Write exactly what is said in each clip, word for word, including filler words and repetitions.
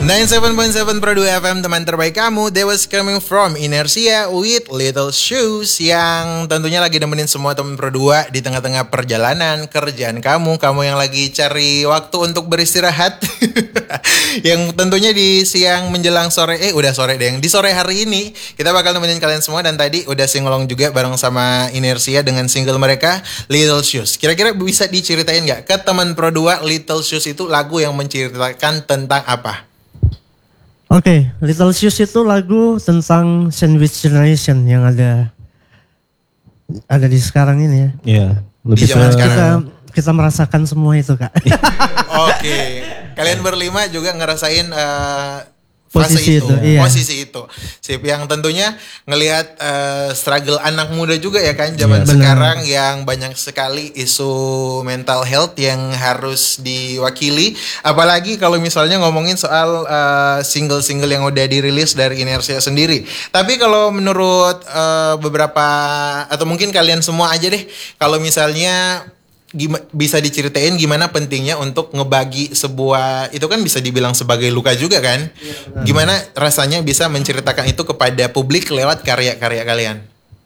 sembilan puluh tujuh point tujuh Pro dua F M, teman terbaik kamu. That was coming from Inertia with Little Shoes, yang tentunya lagi nemenin semua teman Pro dua di tengah-tengah perjalanan kerjaan kamu. Kamu yang lagi cari waktu untuk beristirahat. Yang tentunya di siang menjelang sore, eh udah sore deh, di sore hari ini kita bakal nemenin kalian semua. Dan tadi udah singelong juga bareng sama Inertia dengan single mereka Little Shoes. Kira-kira bisa diceritain gak ke teman Pro dua, Little Shoes itu lagu yang menceritakan tentang apa? Oke, okay, Little Shoes itu lagu tentang sandwich generation yang ada ada di sekarang ini ya. Iya, lebih di zaman sekarang. Kita, kita merasakan semua itu, Kak. Oke, okay. Kalian berlima juga ngerasain uh, posisi fase itu, itu, iya. posisi itu. Sip, yang tentunya ngelihat uh, struggle anak muda juga ya kan zaman yeah, sekarang bener. Yang banyak sekali isu mental health yang harus diwakili. Apalagi kalau misalnya ngomongin soal uh, single-single yang udah dirilis dari Inertia sendiri. Tapi kalau menurut uh, beberapa atau mungkin kalian semua aja deh, kalau misalnya Gima, bisa diceritain gimana pentingnya untuk ngebagi sebuah, itu kan bisa dibilang sebagai luka juga kan. Ya, gimana rasanya bisa menceritakan itu kepada publik lewat karya-karya kalian?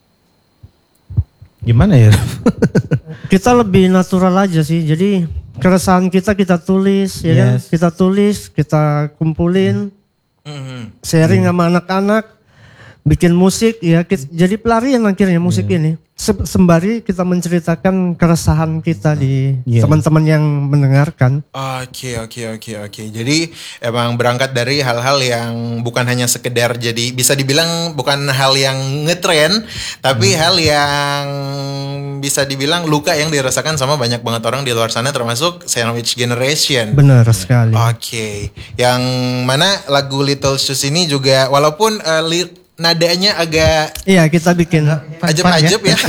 Gimana ya? Kita lebih natural aja sih. Jadi keresahan kita kita tulis, ya yes. kan? Kita tulis, kita kumpulin, mm-hmm. sharing mm. sama anak-anak, bikin musik ya. Kita, jadi pelarian akhirnya musik yeah. ini. Sembari kita menceritakan keresahan kita di yeah. teman-teman yang mendengarkan. Oke, oke, oke, oke. Jadi emang berangkat dari hal-hal yang bukan hanya sekedar, jadi bisa dibilang bukan hal yang ngetren, tapi hmm. hal yang bisa dibilang luka yang dirasakan sama banyak banget orang di luar sana, termasuk sandwich generation. Benar sekali. Oke, yang mana lagu Little Shoes ini juga walaupun uh, li- nadanya agak iya kita bikin ajeb-ajeb ya, ya.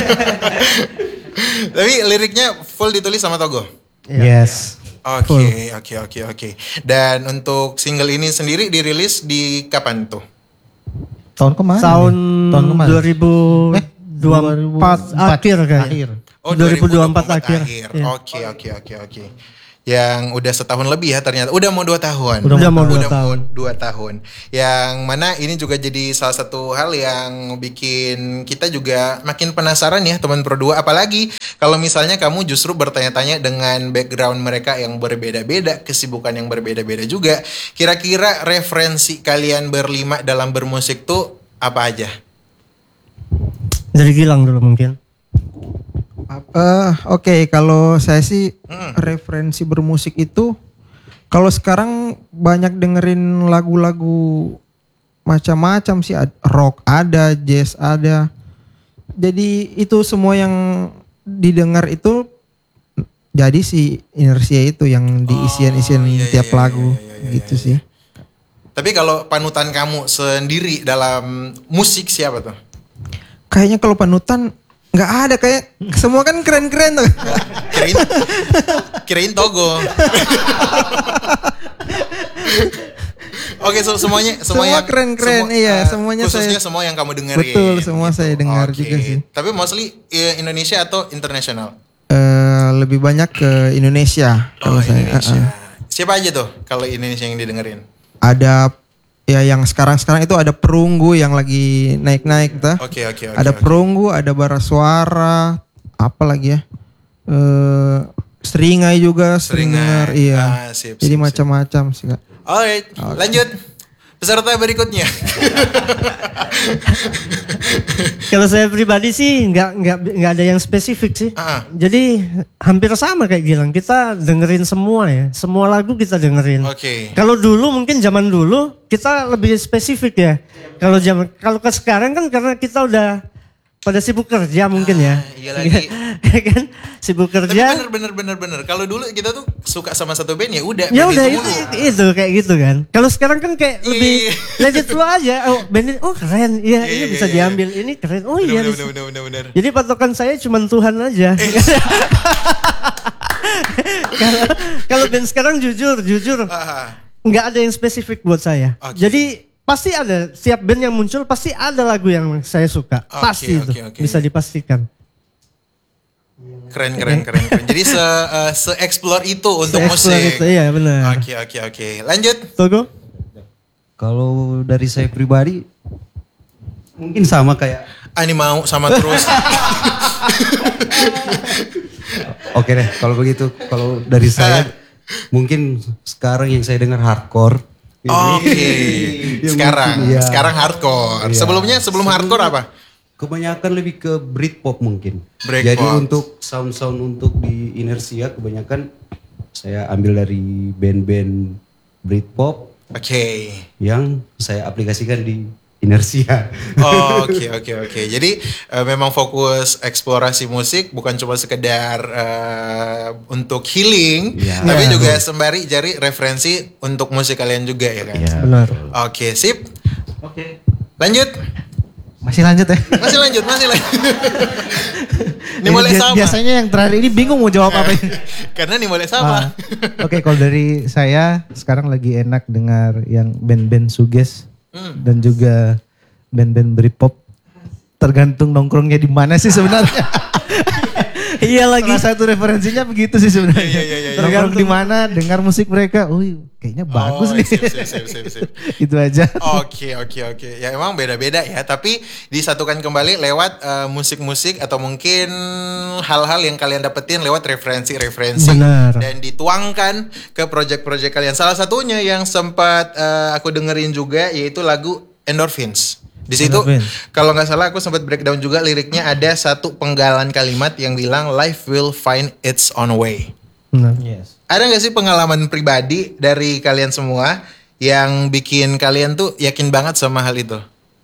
Tapi liriknya full ditulis sama Togo. Yes. Oke, oke, oke, oke. Dan untuk single ini sendiri dirilis di kapan tuh? Tahun kemarin. Tahun, tahun kemarin. dua ribu dua puluh empat akhir kayaknya. Oh, dua ribu dua puluh empat akhir. Oke, oke, oke, oke. Yang udah setahun lebih ya ternyata. Udah mau dua tahun. Udah, udah mau dua udah tahun. Mau dua tahun. Yang mana ini juga jadi salah satu hal yang bikin kita juga makin penasaran ya teman Pro dua. Apalagi kalau misalnya kamu justru bertanya-tanya dengan background mereka yang berbeda-beda, kesibukan yang berbeda-beda juga. Kira-kira referensi kalian berlima dalam bermusik tuh apa aja? Dari Gilang dulu mungkin. Uh, Oke, okay. Kalau saya sih hmm. referensi bermusik itu, kalau sekarang banyak dengerin lagu-lagu macam-macam sih, rock ada, jazz ada. Jadi itu semua yang didengar itu jadi si Inertia itu yang diisian-isian oh, iya, tiap iya, lagu iya, iya, iya, gitu iya, iya. sih. Tapi kalau panutan kamu sendiri dalam musik siapa tuh? Kayaknya kalau panutan nggak ada, kayak semua kan keren-keren tuh. Kirain, kirain Togo. Oke, so, semuanya semuanya semua keren-keren, semua, iya, uh, semuanya khususnya saya, semua yang kamu dengerin. Betul, semua gitu. Saya dengar okay. juga sih. Tapi mostly Indonesia atau internasional? Uh, lebih banyak ke Indonesia kalau oh, saya. Indonesia. Uh-uh. Siapa aja tuh kalau Indonesia yang didengerin? Ada ya yang sekarang-sekarang itu ada Perunggu yang lagi naik-naik tuh. Oke, oke, oke. Ada okay. Perunggu, ada Bara Suara, apa lagi ya? Uh, Seringai juga, Seringai, iya. Ah, sip, jadi sip, macam-macam sih, Kak. Alright, okay. Lanjut. Peserta berikutnya. Kalau saya pribadi sih nggak nggak nggak ada yang spesifik sih. Uh-huh. Jadi hampir sama kayak Gilang. Kita dengerin semua ya. Semua lagu kita dengerin. Oke. Okay. Kalau dulu mungkin zaman dulu kita lebih spesifik ya. Kalau zaman kalau ke sekarang kan karena kita udah pada sibuk kerja mungkin ya. Ah, iya lagi. Kan sibuk kerja. Tapi bener bener bener bener. Kalau dulu kita tuh suka sama satu band ya udah. Ya udah itu, itu, itu kayak gitu kan. Kalau sekarang kan kayak lebih let it flow aja. Oh band ini, oh keren. Iya ini yeah, bisa yeah, diambil. Yeah. Ini keren. Oh iya. Bener, bener, bener, bener. Jadi patokan saya cuma Tuhan aja. Kalau kalau band sekarang jujur jujur nggak ada yang spesifik buat saya. Okay. Jadi pasti ada, setiap band yang muncul pasti ada lagu yang saya suka. Okay, pasti okay, itu, okay. Bisa dipastikan. Keren, keren, keren, keren. Jadi se uh, se explore itu untuk se-explore musik. Itu, iya benar. Oke, okay, oke, okay, oke. Okay. Lanjut. Togo. Kalau dari saya pribadi mungkin sama kayak Ah ini mau sama terus. oke deh kalau begitu. Kalau dari saya mungkin sekarang yang saya dengar hardcore. Oke. Ya, Sekarang, mungkin, ya. sekarang hardcore. Iya. Sebelumnya sebelum hardcore apa? Kebanyakan lebih ke Britpop mungkin. Britpop. Jadi untuk sound-sound untuk di Inersia kebanyakan saya ambil dari band-band Britpop Oke. yang saya aplikasikan di Inersia. Oh, Oke oke oke. Jadi eh, memang fokus eksplorasi musik bukan cuma sekedar eh, untuk healing, Ya. tapi Ya. juga sembari cari referensi untuk musik kalian juga ya kan. Iya. Benar. Oke sip. Oke. Lanjut. Masih lanjut ya. Masih lanjut masih lanjut. Ini Ini boleh bia- sama. Biasanya yang terakhir ini bingung mau jawab apa ini. Karena nih boleh sama. Ah, Oke, kalau dari saya sekarang lagi enak dengar yang band-band suges dan juga band-band Britpop. Tergantung nongkrongnya di mana sih sebenarnya. Iya lagi. Salah satu referensinya begitu sih sebenarnya. Iya, iya, iya, iya. Nongkrong di mana, dengar musik mereka, "Wih, kayaknya bagus Oh, nih." sip, sip, sip, sip, sip. Itu aja. Oke oke oke. Ya emang beda-beda ya. Tapi disatukan kembali lewat eh, musik-musik atau mungkin hal-hal yang kalian dapetin lewat referensi-referensi. Benar. Dan dituangkan ke project-project kalian. Salah satunya yang sempat eh, aku dengerin juga yaitu lagu Endorphins. Di situ Endorphins. kalau nggak salah aku sempat breakdown juga liriknya ada satu penggalan kalimat yang bilang life will find its own way. Benar. Yes. Ada nggak sih pengalaman pribadi dari kalian semua yang bikin kalian tuh yakin banget sama hal itu?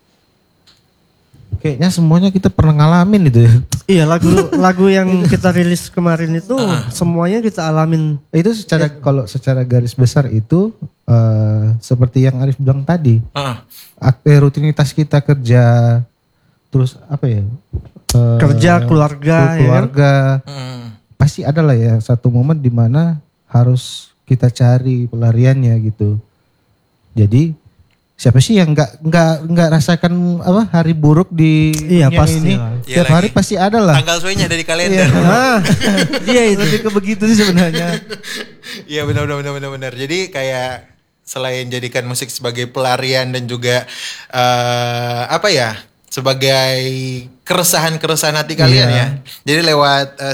Kayaknya semuanya kita pernah ngalamin itu ya. Iya lagu lagu yang kita rilis kemarin itu semuanya kita alamin. Itu secara kalau secara garis besar itu eh, seperti yang Arif bilang tadi. Ah, Ak- eh, rutinitas kita kerja terus apa ya? eh, Kerja, keluarga, ya kan? keluarga hmm. pasti ada lah ya satu momen di mana harus kita cari pelariannya gitu. Jadi siapa sih yang nggak nggak nggak rasakan apa hari buruk di Iya, dunia pasti ini? lah. Iya Tiap hari lagi. pasti ada lah. Tanggal suenya dari kalender. Ah, iya itu. Lebih ke begitu sih sebenarnya. Iya benar benar benar benar benar. Jadi kayak selain jadikan musik sebagai pelarian dan juga eh, apa ya? Sebagai keresahan-keresahan hati kalian Iya. ya. Jadi lewat eh,